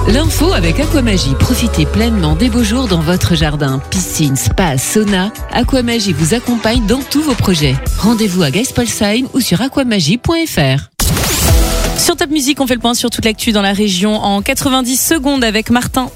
L'info avec Aquamagie. Profitez pleinement des beaux jours dans votre jardin. Piscine, spa, sauna. Aquamagie vous accompagne dans tous vos projets. Rendez-vous à Geispolsheim ou sur aquamagie.fr. Sur Top Music, on fait le point sur toute l'actu dans la région en 90 secondes avec Martin.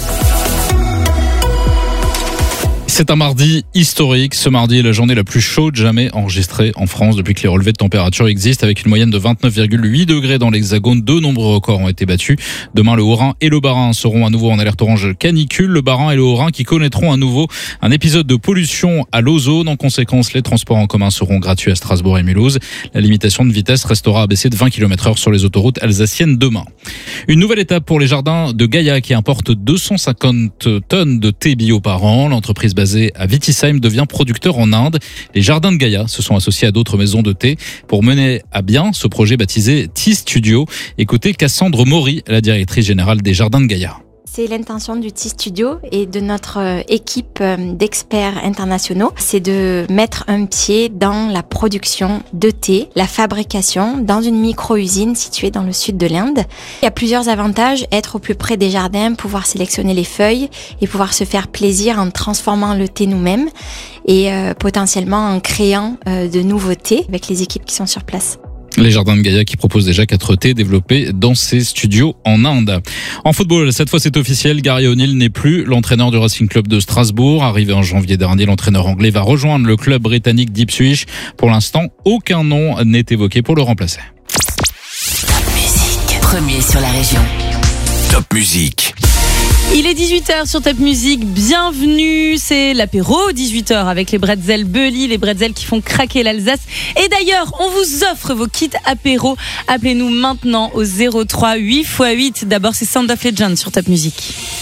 C'est un mardi historique. Ce mardi est la journée la plus chaude jamais enregistrée en France depuis que les relevés de température existent, avec une moyenne de 29,8 degrés dans l'Hexagone. De nombreux records ont été battus. Demain, le Haut-Rhin et le Bas-Rhin seront à nouveau en alerte orange canicule. Le Bas-Rhin et le Haut-Rhin qui connaîtront à nouveau un épisode de pollution à l'ozone. En conséquence, les transports en commun seront gratuits à Strasbourg et Mulhouse. La limitation de vitesse restera abaissée de 20 km/h sur les autoroutes alsaciennes demain. Une nouvelle étape pour les jardins de Gaïa qui importent 250 tonnes de thé bio par an. L'entreprise basée à Vitisheim devient producteur en Inde. Les jardins de Gaïa se sont associés à d'autres maisons de thé pour mener à bien ce projet baptisé Tea Studio. Écoutez Cassandre Maury, la directrice générale des jardins de Gaïa. C'est l'intention du Tea Studio et de notre équipe d'experts internationaux, c'est de mettre un pied dans la production de thé, la fabrication dans une micro-usine située dans le sud de l'Inde. Il y a plusieurs avantages, être au plus près des jardins, pouvoir sélectionner les feuilles et pouvoir se faire plaisir en transformant le thé nous-mêmes et potentiellement en créant de nouveaux thés avec les équipes qui sont sur place. Les jardins de Gaïa qui proposent déjà 4 thés développés dans ses studios en Inde. En football, cette fois c'est officiel, Gary O'Neill n'est plus l'entraîneur du Racing Club de Strasbourg. Arrivé en janvier dernier, l'entraîneur anglais va rejoindre le club britannique d'Ipswich. Pour l'instant, aucun nom n'est évoqué pour le remplacer. Top Music, premier sur la région. Top Music. Il est 18h sur Top Music, bienvenue, c'est l'apéro 18h avec les bretzels Belly, les bretzels qui font craquer l'Alsace. Et d'ailleurs, on vous offre vos kits apéro, appelez-nous maintenant au 03 8x8. D'abord c'est Sound of Legend sur Top Music.